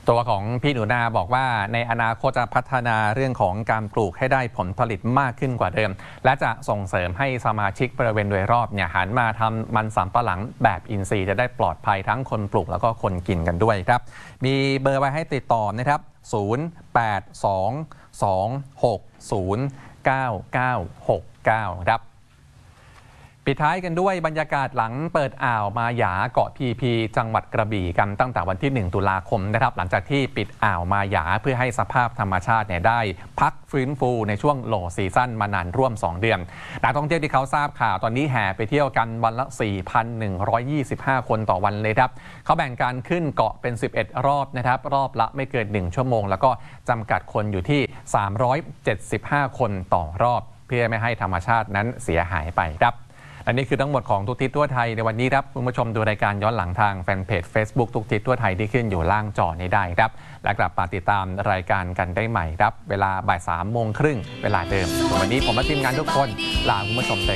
ตัวของพี่หนูนาบอกว่าในอนาคตจะพัฒนาเรื่องของการปลูกให้ได้ผลผลิตมากขึ้นกว่าเดิมและจะส่งเสริมให้สมาชิกบริเวณโดยรอบเนี่ยหันมาทำมันสำปะหลังแบบอินทรีย์จะได้ปลอดภัยทั้งคนปลูกแล้วก็คนกินกันด้วยครับมีเบอร์ไว้ให้ติดต่อนะครับ0822609969ครับปิดท้ายกันด้วยบรรยากาศหลังเปิดอ่าวมาหยาเกาะพีพีจังหวัดกระบี่กันตั้งแต่วันที่1ตุลาคมนะครับหลังจากที่ปิดอ่าวมาหยาเพื่อให้สภาพธรรมชาติได้พักฟื้นฟูในช่วงโลซีซั่นมานานร่วม2เดือนนักท่องเที่ยวที่เขาทราบข่าวตอนนี้แห่ไปเที่ยวกันวันละ 4,125 คนต่อวันเลยครับเขาแบ่งการขึ้นเกาะเป็น11รอบนะครับรอบละไม่เกิน1ชั่วโมงแล้วก็จำกัดคนอยู่ที่375คนต่อรอบเพื่อไม่ให้ธรรมชาตินั้นเสียหายไปครับอันนี้คือทั้งหมดของทุกทิศทั่วไทยในวันนี้ครับคุณผู้ชมดูรายการย้อนหลังทางแฟนเพจ Facebook ทุกทิศทั่วไทยที่ขึ้นอยู่ล่างจอนี้ได้ครับและกลับมาติดตามรายการกันได้ใหม่ครับเวลาบ่าย 3:30 เวลาเดิมส่วนวันนี้ผมและทีมงานทุกคนลาคุณผู้ชมไป